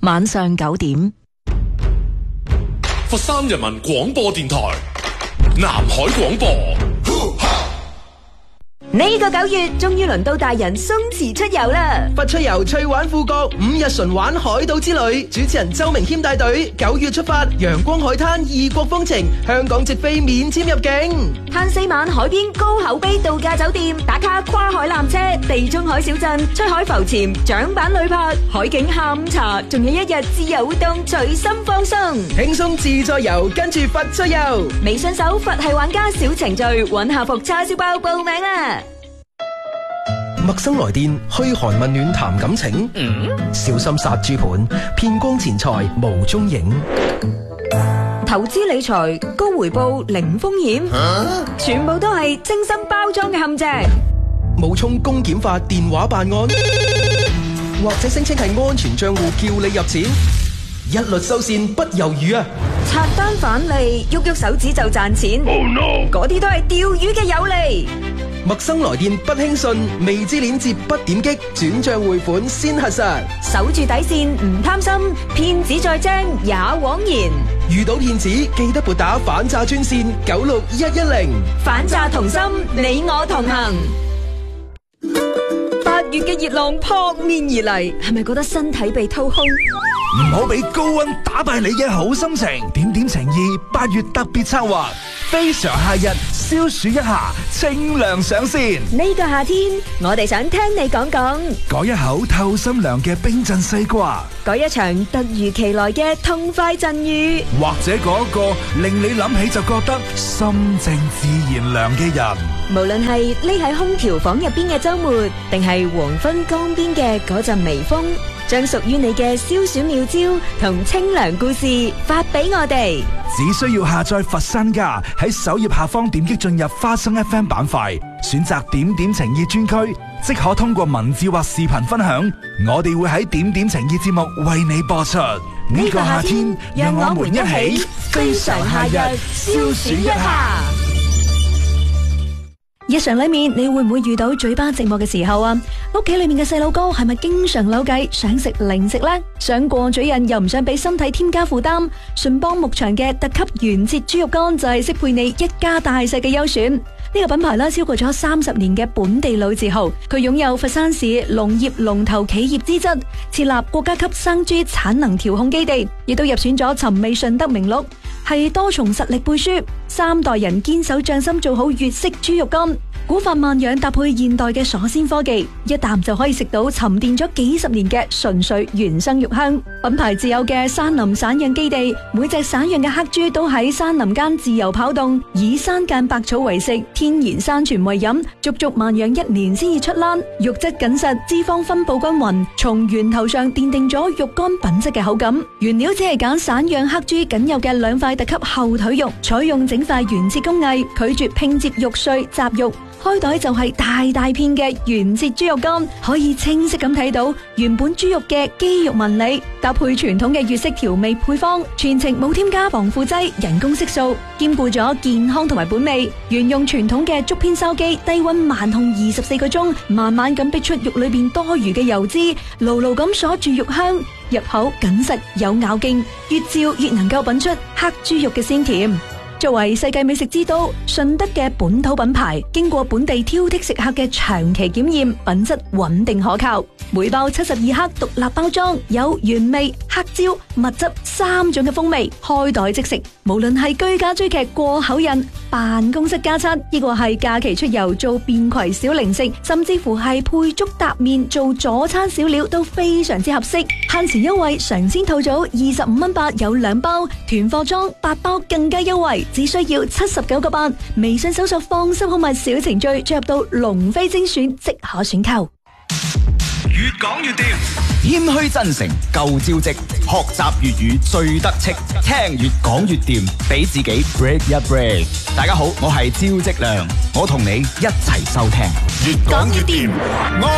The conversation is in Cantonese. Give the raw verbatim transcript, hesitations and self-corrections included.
晚上九點。 佛山人民廣播電台南海廣播。 呢個九月終於輪到大人鬆弛出遊啦！ 佛出遊趣玩富國五日純玩海島之旅，主持人周明謙帶隊，九月出發，陽光海灘異國風情，香港直飛免簽入境， 慳四晚海邊高口碑度假酒店，打卡跨海纜車、地中海小鎮、出海浮潛、槳板旅拍、海景下午茶，仲有一日自由活動，隨心放鬆， 輕鬆自在遊，跟住佛出遊。 微信搜佛系玩家小程序，揾下服叉燒包報名啦！ 陌生來電，噓寒問暖談感情，嗯、小心殺豬盤，騙光錢財無蹤影。 投資理財高回報零風險，啊、全部都係精心包裝嘅陷阱。 冒充公檢法電話辦案，或者聲稱係安全賬戶叫你入錢，一律收線不猶豫啊！ 拆單返利，喐喐手指就賺錢。Oh no！嗰啲都係釣魚嘅有利。 陌生來電不輕信，未知鏈接不點擊，轉賬匯款先核實。 守住底線唔貪心，騙子再精也枉然。 遇到騙子記得撥打反詐專線九六一一零。 反詐同心，你我同行。八月嘅熱浪撲面而嚟，係咪覺得身體被掏空？ 唔好俾高溫打敗你嘅好心情。點點情意八月特別策劃，非常夏日消暑一下，清涼上線。 呢個夏天，我哋想聽你講講， 改一口透心涼嘅冰鎮西瓜， 改一場突如其來嘅痛快陣雨， 或者嗰一個令你諗起就覺得心靜自然涼嘅人。 無論係匿喺空調房入邊嘅周末，定係黃昏江邊嘅嗰陣微風，將屬於你嘅消暑妙招同清涼故事發俾我哋。 只需要下載佛山家，喺首頁下方點擊進入花生 F M 板塊，選擇點點情意專區，即可通過文字或視頻分享。我哋會喺點點情意節目為你播出。呢個夏天，讓我們一起非常夏日消暑一下。 日常裏面你會唔會遇到嘴巴寂寞嘅時候啊？屋企裏面嘅細佬哥係咪經常扭計想食零食呢？想過嘴癮又唔想俾身體添加負擔，順邦牧場嘅特級原切豬肉乾就係適配你一家大細嘅優選。呢個品牌啦，超過咗三十年嘅本地老字號，佢擁有佛山市農業龍頭企業資質，設立國家級生豬產能調控基地，亦都入選咗尋味順德名錄，係多重實力背書，三代人堅守匠心做好粵式豬肉乾，古法萬養搭配現代嘅鎖鮮科技，一啖就可以食到沉澱咗幾十年嘅純粹原生肉香。品牌自有嘅山林散養基地，每隻散養嘅黑豬都喺山林間自由跑動，以山間百草為食，天然山泉為飲，足足慢養一年先至出欄，肉質緊實，脂肪分布均勻，從源頭上奠定咗肉乾品質嘅口感。原料只係揀散養黑豬僅有嘅兩塊特級後腿肉，採用整塊原切工藝，拒絕拼接肉碎雜肉。開袋就係大大片嘅原切豬肉乾，可以清晰咁睇到原本豬肉嘅肌肉紋理，搭配傳統嘅粵式調味配方，全程冇添加防腐劑、人工色素，兼顧咗健康同埋本味。沿用傳統嘅竹片燒機，低溫慢烘二十四個鐘，慢慢咁逼出肉裏邊多餘嘅油脂，牢牢咁鎖住肉香，入口緊實有咬勁，越嚼越能夠品出黑豬肉嘅鮮甜。作為世界美食之都，順德嘅本土品牌，經過本地挑剔食客嘅長期檢驗，品質穩定可靠。每包七十二克獨立包裝，有原味、黑椒、蜜汁三種嘅風味，開袋即食。無論係居家追劇過口癮、辦公室加餐，亦或係假期出遊做便攜小零食，甚至乎係配粥搭麵做佐餐小料，都非常之合適。限時優惠，嘗鮮套組二十五蚊八有兩包，團貨裝八包更加優惠，只需要七十九個八。微信搜索放心好物小程序，進入到龍飛精選即可選購。 越講越掂，謙虛真誠夠招積，學習粵語最得戚，聽越講越掂，俾自己 break 一 break。大家好，我係招積亮，我同你一齊收聽， 越講越掂。